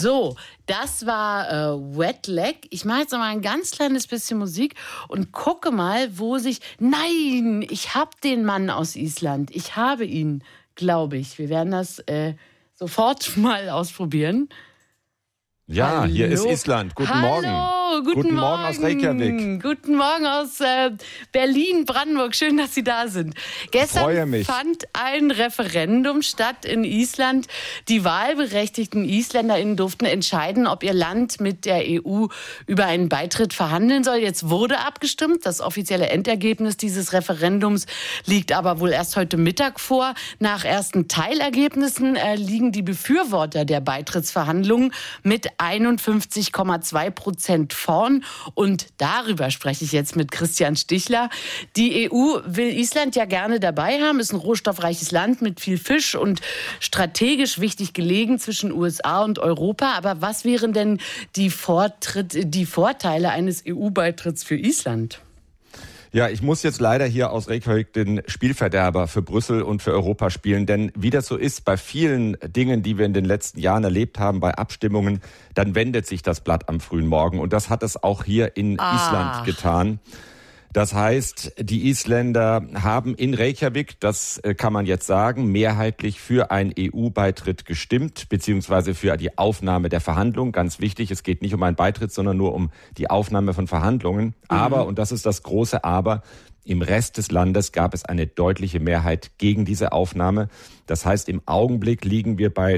So, das war Wet Leg. Ich mache jetzt noch mal ein ganz kleines bisschen Musik und gucke mal, wo sich... Nein, ich habe den Mann aus Island. Ich habe ihn, glaube ich. Wir werden das sofort mal ausprobieren. Ja, Hallo. Hier ist Island. Guten Morgen. Guten Morgen aus Reykjavik. Guten Morgen aus Berlin, Brandenburg. Schön, dass Sie da sind. Gestern fand ein Referendum statt in Island. Die wahlberechtigten IsländerInnen durften entscheiden, ob ihr Land mit der EU über einen Beitritt verhandeln soll. Jetzt wurde abgestimmt. Das offizielle Endergebnis dieses Referendums liegt aber wohl erst heute Mittag vor. Nach ersten Teilergebnissen liegen die Befürworter der Beitrittsverhandlungen mit 51,2% vorn. Und darüber spreche ich jetzt mit Christian Stichler. Die EU will Island ja gerne dabei haben. Ist ein rohstoffreiches Land mit viel Fisch und strategisch wichtig gelegen zwischen USA und Europa. Aber was wären denn die Vorteile eines EU-Beitritts für Island? Ja, ich muss jetzt leider hier aus Reykjavik den Spielverderber für Brüssel und für Europa spielen. Denn wie das so ist bei vielen Dingen, die wir in den letzten Jahren erlebt haben, bei Abstimmungen, dann wendet sich das Blatt am frühen Morgen. Und das hat es auch hier in Island getan. Das heißt, die Isländer haben in Reykjavik, das kann man jetzt sagen, mehrheitlich für einen EU-Beitritt gestimmt, beziehungsweise für die Aufnahme der Verhandlungen. Ganz wichtig, es geht nicht um einen Beitritt, sondern nur um die Aufnahme von Verhandlungen. Aber, und das ist das große Aber, im Rest des Landes gab es eine deutliche Mehrheit gegen diese Aufnahme. Das heißt, im Augenblick liegen wir bei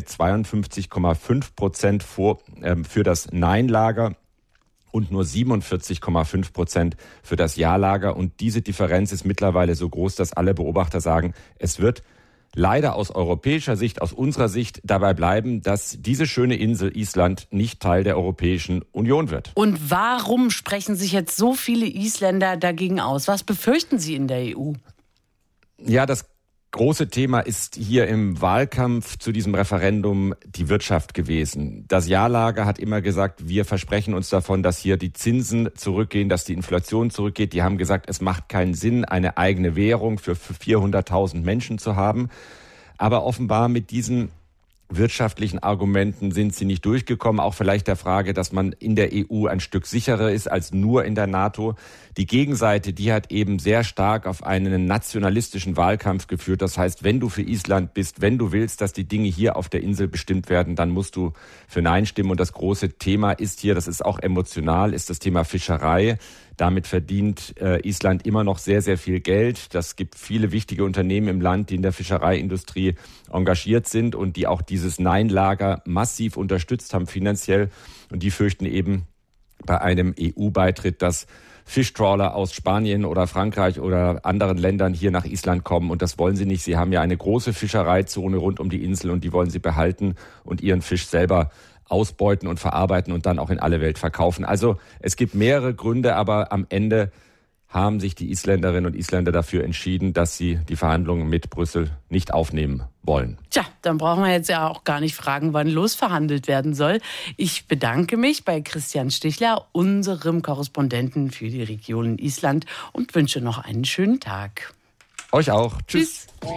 52,5% für das Nein-Lager und nur 47,5% für das Ja-Lager. Und diese Differenz ist mittlerweile so groß, dass alle Beobachter sagen, es wird leider aus europäischer Sicht, aus unserer Sicht dabei bleiben, dass diese schöne Insel Island nicht Teil der Europäischen Union wird. Und warum sprechen sich jetzt so viele Isländer dagegen aus? Was befürchten Sie in der EU? Ja, das große Thema ist hier im Wahlkampf zu diesem Referendum die Wirtschaft gewesen. Das Ja-Lager hat immer gesagt, wir versprechen uns davon, dass hier die Zinsen zurückgehen, dass die Inflation zurückgeht. Die haben gesagt, es macht keinen Sinn, eine eigene Währung für 400.000 Menschen zu haben. Aber offenbar mit diesen wirtschaftlichen Argumenten sind sie nicht durchgekommen. Auch vielleicht der Frage, dass man in der EU ein Stück sicherer ist als nur in der NATO. Die Gegenseite, die hat eben sehr stark auf einen nationalistischen Wahlkampf geführt. Das heißt, wenn du für Island bist, wenn du willst, dass die Dinge hier auf der Insel bestimmt werden, dann musst du für Nein stimmen. Und das große Thema ist hier, das ist auch emotional, ist das Thema Fischerei. Damit verdient Island immer noch sehr, sehr viel Geld. Das gibt viele wichtige Unternehmen im Land, die in der Fischereiindustrie engagiert sind und die auch dieses Nein-Lager massiv unterstützt haben finanziell. Und die fürchten eben bei einem EU-Beitritt, dass Fischtrawler aus Spanien oder Frankreich oder anderen Ländern hier nach Island kommen. Und das wollen sie nicht. Sie haben ja eine große Fischereizone rund um die Insel und die wollen sie behalten und ihren Fisch selber ausbeuten und verarbeiten und dann auch in alle Welt verkaufen. Also es gibt mehrere Gründe, aber am Ende haben sich die Isländerinnen und Isländer dafür entschieden, dass sie die Verhandlungen mit Brüssel nicht aufnehmen wollen. Tja, dann brauchen wir jetzt ja auch gar nicht fragen, wann losverhandelt werden soll. Ich bedanke mich bei Christian Stichler, unserem Korrespondenten für die Region Island, und wünsche noch einen schönen Tag. Euch auch. Tschüss.